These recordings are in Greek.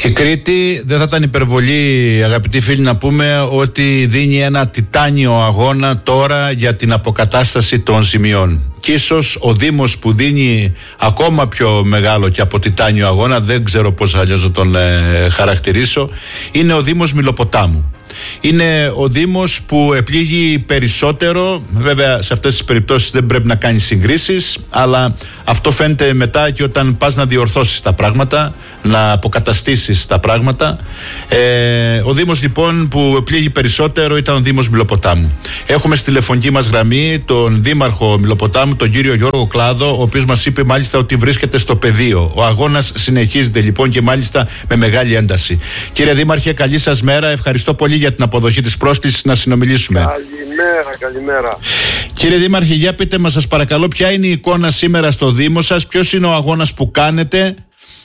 Η Κρήτη δεν θα ήταν υπερβολή, αγαπητοί φίλοι, να πούμε ότι δίνει ένα τιτάνιο αγώνα τώρα για την αποκατάσταση των ζημιών. Και ίσως ο Δήμος που δίνει ακόμα πιο μεγάλο και από τιτάνιο αγώνα, δεν ξέρω πώς αλλιώς να τον χαρακτηρίσω, είναι ο Δήμος Μιλοποτάμου. Είναι ο Δήμος που επλήγει περισσότερο. Βέβαια σε αυτές τις περιπτώσεις δεν πρέπει να κάνει συγκρίσεις, αλλά αυτό φαίνεται μετά και όταν πας να διορθώσεις τα πράγματα, να αποκαταστήσεις τα πράγματα. Ο Δήμος λοιπόν που επλήγει περισσότερο ήταν ο Δήμος Μιλοποτάμου. Έχουμε στη τηλεφωνική μας γραμμή τον Δήμαρχο Μιλοποτάμου, τον κύριο Γιώργο Κλάδο, ο οποίος μας είπε μάλιστα ότι βρίσκεται στο πεδίο. Ο αγώνας συνεχίζεται λοιπόν και μάλιστα με μεγάλη ένταση. Κύριε Δήμαρχε, καλή σας μέρα. Ευχαριστώ πολύ για την αποδοχή της πρόσκλησης να συνομιλήσουμε. Καλημέρα. Κύριε Δήμαρχε, για πείτε μας σας παρακαλώ, ποια είναι η εικόνα σήμερα στο Δήμο σας, ποιος είναι ο αγώνας που κάνετε?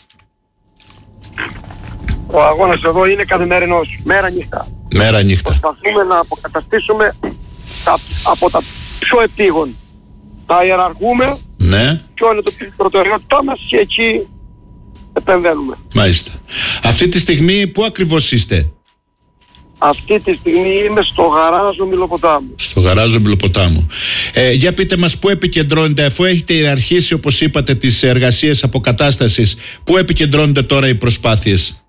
Ο αγώνας εδώ είναι καθημερινός, μέρα νύχτα. Μέρα νύχτα. Προσπαθούμε να αποκαταστήσουμε από τα πιο επίγον. Τα ιεραρχούμε, ναι. Ποιο είναι το προτεραιότητά μας και εκεί επεμβαίνουμε. Μάλιστα. Αυτή τη στιγμή πού ακριβώς είστε? Αυτή τη στιγμή είμαι στο γαράζο Μιλοποτάμου. Στο γαράζο Μιλοποτάμου. Για πείτε μας πού επικεντρώνεται, αφού έχετε ιεραρχήσει όπως είπατε τις εργασίες αποκατάστασης, πού επικεντρώνονται τώρα οι προσπάθειες?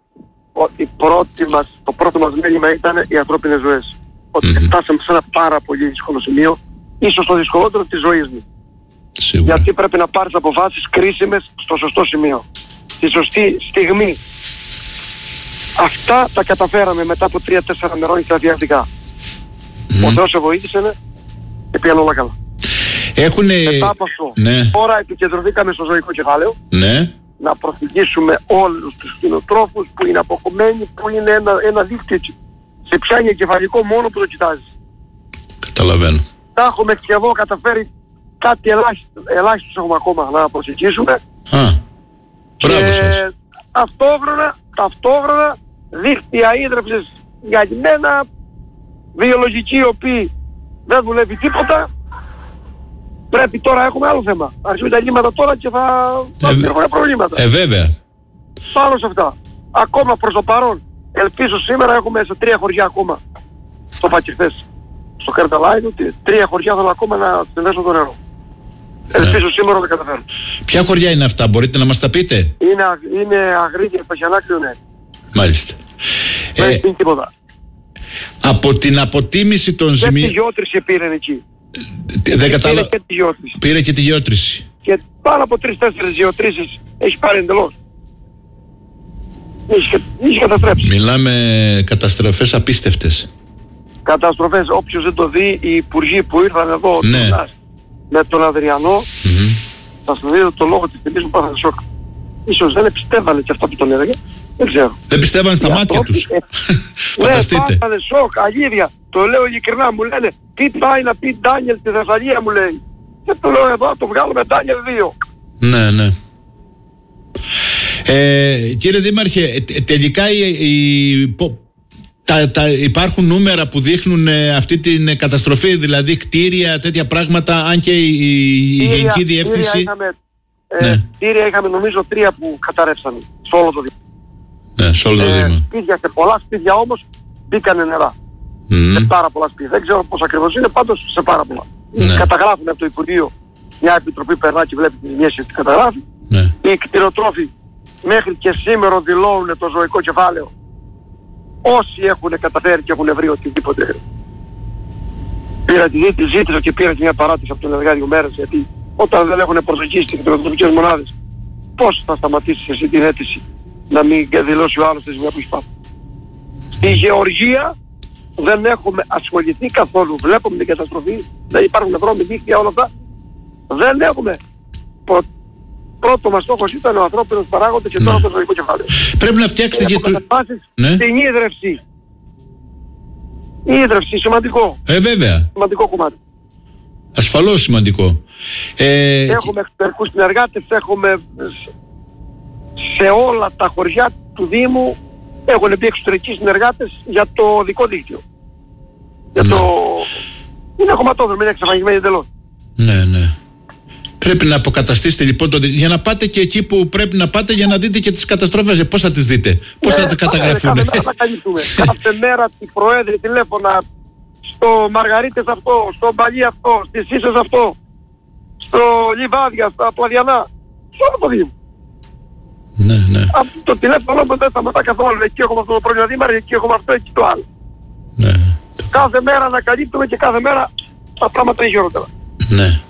Το πρώτο μας μέλημα ήταν οι ανθρώπινες ζωές. Ότι φτάσαμε σε ένα πάρα πολύ δύσκολο σημείο, ίσως το δυσκολότερο της ζωής μου. Σίγουρα. Γιατί πρέπει να πάρεις αποφάσεις κρίσιμες στο σωστό σημείο, στη σωστή στιγμή. Αυτά τα καταφέραμε μετά από 3-4 μερών στρατιωτικά. Ο Θεός σε βοήθησε και πήγαν όλα καλά. Μετά από αυτό, τώρα επικεντρωθήκαμε στο ζωικό κεφάλαιο. Ναι. Να προσεγγίσουμε όλους τους κτηνοτρόφους που είναι αποκομμένοι, που είναι ένα δίκτυο. Σε πιάνει εγκεφαλικό μόνο που το κοιτάζεις. Καταλαβαίνω. Τα έχουμε σχεδόν καταφέρει, κάτι ελάχιστος έχουμε ακόμα να προσεγγίσουμε. Μπράβο σας. Ταυτόχρονα δίκτυα ίδρυψης γυαλισμένα, βιολογικοί οι οποίοι δεν δουλεύει τίποτα. Πρέπει τώρα, έχουμε άλλο θέμα. Αρχίζουν τα λύματα τώρα και θα έχουμε προβλήματα. Βέβαια. Πάνω σε αυτά. Ακόμα προς το παρόν, ελπίζω σήμερα έχουμε σε 3 χωριά ακόμα. Στο Πακυρθές, στο Καρταλάιδο, 3 χωριά θέλω ακόμα να συνδέσω το νερό. Ελπίζω σήμερα να καταφέρω. Ποια χωριά είναι αυτά, μπορείτε να μας τα πείτε? Είναι Αγρίδια, Παχιανάκριο, ναι. Μάλιστα. Δεν είναι τίποτα. Από την αποτίμηση των ζημιών... Και τη γεώτρηση πήρε εκεί. Δεν κατάλαβα. Πήρε και τη γεώτρηση. Και πάνω από 3-4 γεωτρήσεις έχει πάρει εντελώς. Έχει καταστρέψει. Μιλάμε καταστροφές απίστευτες. Καταστροφές, όποιος δεν το δει, οι υπουργοί που ήρθαν εδώ με τον Αδριανό, θα σου δίνω το λόγο της τιμής μου πάθανε σοκ. Ίσως δεν πιστεύανε και αυτά που τον έλεγε. Δεν ξέρω. Δεν πιστεύανε στα μάτια τους. Φανταστείτε. Ναι, πάθανε σοκ, αλήθεια. Το λέω ειλικρινά, μου λένε τι πάει να πει Ντάνιελ στη Θεσσαλία, μου λέει. Και το λέω εδώ, το βγάλουμε Ντάνιελ 2. Ναι. Κύριε Δήμαρχε, τελικά υπάρχουν νούμερα που δείχνουν αυτή την καταστροφή, δηλαδή κτίρια, τέτοια πράγματα, αν και η Γενική Διεύθυνση... Κτίρια είχαμε νομίζω 3 που καταρρεύσανε σε όλο το Δήμο. Ναι, σε όλο το Δήμο. Σπίτια, σε πολλά σπίτια όμως μπήκανε νερά. Σε πάρα πολλά σπίτια. Δεν ξέρω πώς ακριβώς είναι, πάντως σε πάρα πολλά. Καταγράφουν από το Υπουργείο, μια επιτροπή περνά και βλέπει τις ζημιές και καταγράφει. Οι κτηνοτρόφοι μέχρι και σήμερα δηλώνουν το ζωικό κεφάλαιο. Όσοι έχουν καταφέρει και έχουν βρει οτιδήποτε. Ζήτησα και πήρα και μια παράτηση από τον εργάτη 2 μέρες, γιατί όταν δεν έχουν προσεγγίσει τις κτηνοτροφικές μονάδες, πώς θα σταματήσεις εσύ την αίτηση να μην δηλώσει ο άλλος τη ζημιά που έχει πάθει? Στη Γεωργία δεν έχουμε ασχοληθεί καθόλου. Βλέπουμε την καταστροφή, δεν υπάρχουν δρόμοι, δίκτυα, όλα αυτά. Δεν έχουμε. Πρώτο μας στόχος ήταν ο ανθρώπινος παράγοντας και τώρα το ζωικό κεφάλαιο. Πρέπει να φτιάξετε και το... Στην ίδρυυση. Η ίδρυυση, σημαντικό. Βέβαια. Σημαντικό κομμάτι. Ασφαλώς σημαντικό. Έχουμε εξωτερικούς συνεργάτες, έχουμε σε όλα τα χωριά του Δήμου έχουν μπει εξωτερικοί συνεργάτες για το δικό δίκτυο. Για το... Είναι χωματόδρομο, είναι εξαφανισμένοι εντελώς. Ναι. Πρέπει να αποκαταστήσετε λοιπόν για να πάτε και εκεί που πρέπει να πάτε για να δείτε και τις καταστροφές. Πώς θα τις δείτε, πώς θα τα καταγραφούν. Κάθε μέρα θα καλύπτουμε. Κάθε μέρα οι προέδροι τηλέφωνα στο Μαργαρίτες αυτό, στο Μπαλί αυτό, στις Ίσες αυτό, στο Λιβάδια, στα Πλαδιανά, σε όλο το Δήμο. Ναι. Αυτό το τηλέφωνο μου δεν σταματά καθόλου. Εκεί έχουμε αυτό το πρόβλημα δήμαρχο, εκεί έχουμε αυτό, εκεί το άλλο. Ναι. Κάθε μέρα ανακαλύπτουμε και κάθε μέρα τα πράγματα είναι χειρότερα. Ναι.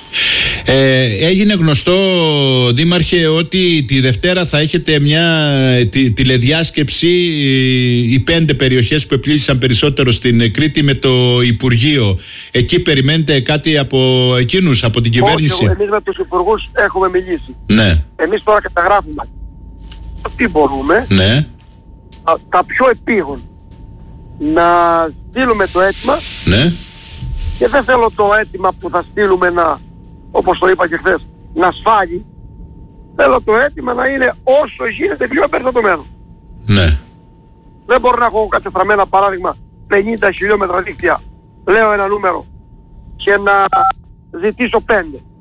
Έγινε γνωστό, Δήμαρχε, ότι τη Δευτέρα θα έχετε μια τηλεδιάσκεψη, οι 5 περιοχές που επλήγησαν περισσότερο στην Κρήτη, με το Υπουργείο. Εκεί περιμένετε κάτι από εκείνους, από την κυβέρνηση? Όχι, εμείς με τους υπουργούς έχουμε μιλήσει. Ναι. Εμείς τώρα καταγράφουμε τι μπορούμε, ναι, τα πιο επίγον, να στείλουμε το αίτημα. Ναι. Και δεν θέλω το αίτημα που θα στείλουμε να, όπως το είπα και χθες, να σφάλει. Θέλω το αίτημα να είναι όσο γίνεται πιο εμπεριστατωμένο. Ναι. Δεν μπορώ να έχω κατεστραμμένα, παράδειγμα, 50 χιλιόμετρα δίκτυα, λέω ένα νούμερο, και να ζητήσω 5.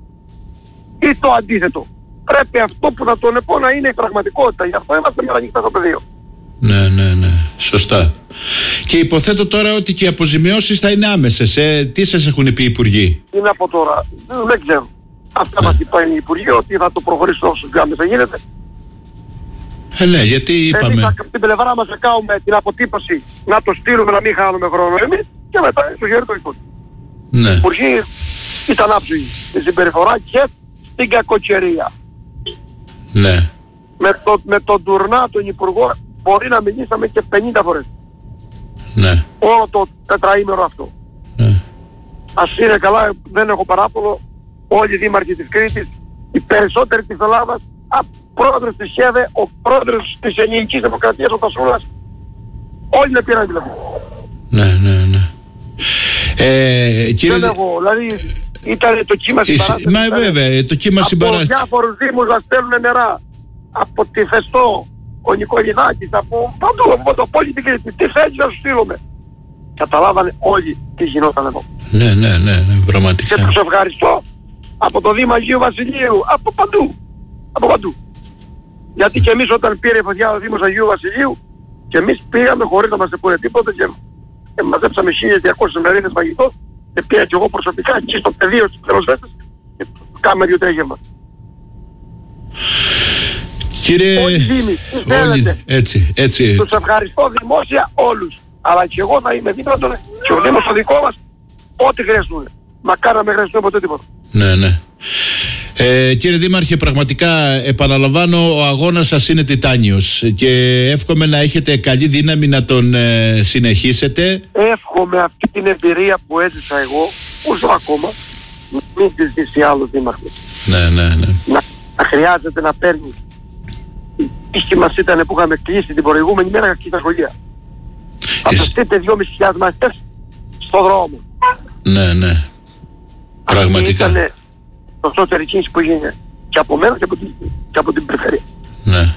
Ή το αντίθετο. Πρέπει αυτό που θα τον πω να είναι η πραγματικότητα. Γι' αυτό είμαστε με ανοιχτά στο πεδίο. Ναι. Σωστά. Και υποθέτω τώρα ότι και οι αποζημιώσεις θα είναι άμεσες. Τι σας έχουν πει οι υπουργοί? Είναι από τώρα. Δεν ξέρω. Αυτά μας είπαν οι υπουργοί, ότι θα το προχωρήσουν όσο πιο άμεσα γίνεται. Ναι, γιατί είπαμε. Εμείς από την πλευρά μας θα κάνουμε την αποτύπωση, να το στείλουμε, να μην χάνουμε χρόνο εμείς, και μετά στο χέρι το υπουργείο. Ναι. Οι υπουργοί ήταν άψογοι στη συμπεριφορά και στην κακοκαιρία. Ναι. Με τον Τουρνά, τον υπουργό, μπορεί να μιλήσαμε και 50 φορές. Ναι. Όλο το τετραήμερο αυτό. Ναι. Ας είναι καλά, δεν έχω παράπονο. Όλοι οι δήμαρχοι της Κρήτης, οι περισσότεροι της Ελλάδας, ο πρόεδρος της ΧΕΔΕ, ο πρόεδρος της Ελληνικής Δημοκρατίας, ο Τασούλας, όλοι με πήραν τηλέφωνο. Ναι. Κύριε... Δεν έχω, δηλαδή ήταν το κύμα συμπαράστασης. Μα βέβαια, το κύμα συμπαράστασης. Από διάφορους δήμους να στέλνουν νερά. Από τη Φεστό, ο Νικολιδάκης, από παντού, το πόλη την Κρήτη. Τι θέλεις να σου στείλουμε? Καταλάβανε όλοι τι γινόταν εδώ. Ναι, πραγματικά. Και τους ευχαριστώ από το Δήμο Αγίου Βασιλείου, από παντού. Γιατί και εμείς όταν πήρε η φωτιά ο Δήμος Αγίου Βασιλείου, και εμείς πήγαμε χωρίς να μας πούνε τίποτα και μαζέψαμε 1.200 μερίδες φαγητό, και πήγα και εγώ προσωπικά εκεί στο πεδίο στις πυροσβέστες και κάνουμε 2 τρέγευμα. Κύριε... Όλοι οι Δήμοι, τι θέλετε. Έτσι. Τους ευχαριστώ δημόσια όλους. Αλλά και εγώ θα είμαι δίπλα τους και ο Δήμος ο δικό μας, ό,τι χρειαστούν. Μακάρι να μην χρειαστούν ποτέ τίποτα. Ναι. Κύριε Δήμαρχε, πραγματικά επαναλαμβάνω, ο αγώνας σας είναι τιτάνιος και εύχομαι να έχετε καλή δύναμη να τον συνεχίσετε. Εύχομαι αυτή την εμπειρία που έζησα εγώ, που ζω ακόμα, μην τη ζήσει άλλος δήμαρχος. Ναι. Να χρειάζεται να παίρνει. Η τύχη μας ήταν που είχαμε κλείσει την προηγούμενη μέρα και στα σχολεία. Φανταστείτε 2.500 μαθητές στο δρόμο. Ναι. Πραγματικά. Αυτή ήταν το σώτερη κίνηση που έγινε και από μένα και από την περιφέρεια. Ναι.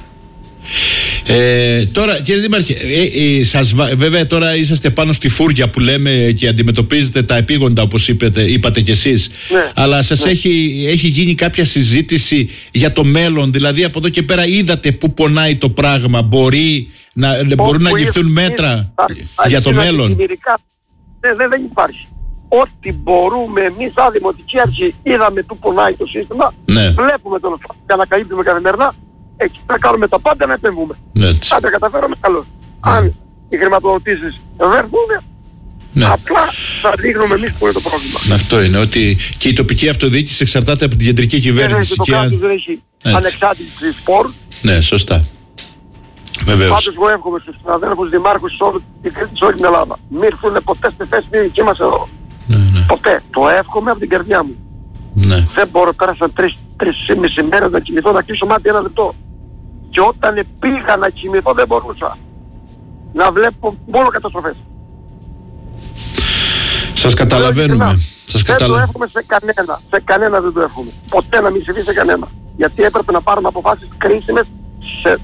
Τώρα κύριε Δήμαρχε, βέβαια τώρα είσαστε πάνω στη φούρια που λέμε και αντιμετωπίζετε τα επίγοντα, όπως είπατε κι εσείς. Ναι. Αλλά σας έχει γίνει κάποια συζήτηση για το μέλλον? Δηλαδή από εδώ και πέρα είδατε που πονάει το πράγμα? Μπορούν να ληφθούν μέτρα για το μέλλον? Δεν υπάρχει. Ό,τι μπορούμε εμείς σαν Δημοτική Αρχή, είδαμε που πονάει το σύστημα, βλέπουμε τον φάκο και ανακαλύπτουμε καθημερινά, εκεί θα κάνουμε τα πάντα να επεμβούμε. Αν τα καταφέρουμε, καλώς. Αν οι χρηματοδοτήσεις δεν έρθουν, απλά θα δείχνουμε εμείς που είναι το πρόβλημα. Αυτό είναι, ότι και η τοπική αυτοδιοίκηση εξαρτάται από την κεντρική κυβέρνηση. Το κράτος δεν έχει ανεξάρτητη σπορ. Ναι, σωστά. Βεβαίως. Πάντως εγώ εύχομαι στους συναδέλφους δημάρχους σε όλη την Ελλάδα. Μην έρθουν ποτέ στη θέση δική μας εδώ. Ναι. Ποτέ. Το εύχομαι από την καρδιά μου. Ναι. Δεν μπορώ, πέρασαν 3,5 μέρες να κοιμηθώ, να κλείσω μάτι 1 λεπτό. Και όταν πήγα να κοιμηθώ δεν μπορούσα. Να βλέπω μόνο καταστροφές. Σας καταλαβαίνουμε. Δεν το εύχομαι σε κανένα. Σε κανένα δεν το εύχομαι. Ποτέ να μην συμβεί σε κανένα. Γιατί έπρεπε να πάρουμε αποφάσεις κρίσιμες σε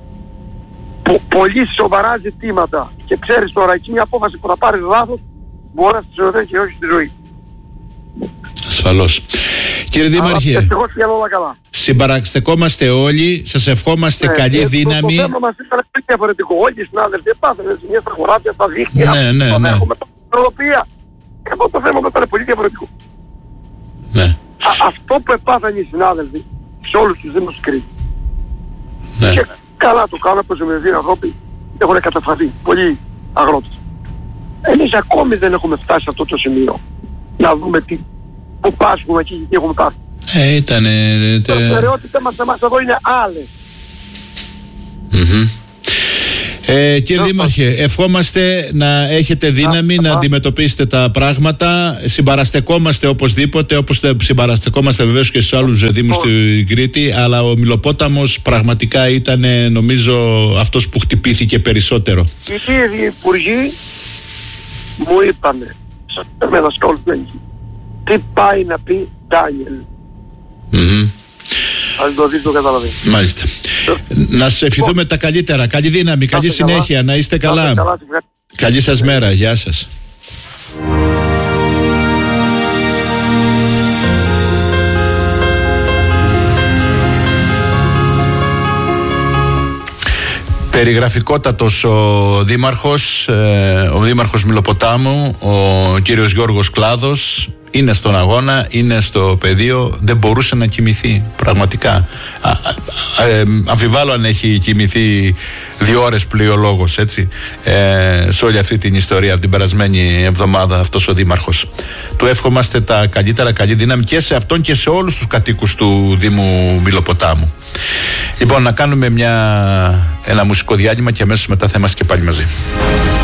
πολύ σοβαρά ζητήματα. Και ξέρεις τώρα, εκεί μια απόφαση που θα πάρεις λάθος μπορεί να στη ζωή και όχι στη ζωή. Ασφαλώς. Κύριε Δήμαρχε, ευτυχώς πήγαν όλα καλά. συμπαραστεκόμαστε όλοι, σας ευχόμαστε καλή δύναμη. Το θέμα μας ήταν πολύ διαφορετικό. Όλοι οι συνάδελφοι πάθανε μια στα χωράφια, στα δίχτυα. Ναι. Έχουμε τα εγώ το θέμα μας ήταν πολύ διαφορετικό. Ναι. Αυτό που επάθανε οι συνάδελφοι σε όλους τους Δήμους της Κρήτης. Ναι. Και καλά το κάνουν, πως οι άνθρωποι έχουν καταφαθεί, πολλοί αγρότες. Εμείς ακόμη δεν έχουμε φτάσει σε αυτό το σημείο. Να δούμε που πάσχουμε και τι έχουμε πάθει. Ήτανε... Η προτεραιότητα μας εδώ είναι άλλες. Κύριε Δήμαρχε, ευχόμαστε να έχετε δύναμη να αντιμετωπίσετε τα πράγματα. Συμπαραστεκόμαστε οπωσδήποτε, όπως συμπαραστεκόμαστε βεβαίως και στους άλλους δήμους στην Κρήτη, αλλά ο Μυλοπόταμος πραγματικά ήταν, νομίζω, αυτός που χτυπήθηκε περισσότερο. Οι ίδιοι υπουργοί μου είπανε, με ένα σκόλπο, τι πάει να πει Ντάνιελ. Αν το δεις το καταλαβαίνει. Μάλιστα. Να σας ευχηθούμε τα καλύτερα. Καλή δύναμη, καλή συνέχεια, να είστε καλά. Καλή σας μέρα, γεια σας. Περιγραφικότατος ο Δήμαρχος Μυλοποτάμου, ο κύριος Γιώργος Κλάδος. Είναι στον αγώνα, είναι στο πεδίο, δεν μπορούσε να κοιμηθεί πραγματικά. Αμφιβάλλω αν έχει κοιμηθεί 2 ώρες πλοιολόγος, έτσι, σε όλη αυτή την ιστορία από την περασμένη εβδομάδα αυτός ο Δήμαρχος. Του εύχομαστε τα καλύτερα, καλή δύναμη και σε αυτόν και σε όλους τους κατοίκους του Δήμου Μυλοποτάμου. Λοιπόν, να κάνουμε ένα μουσικό διάλειμμα και αμέσως μετά θα είμαστε και πάλι μαζί.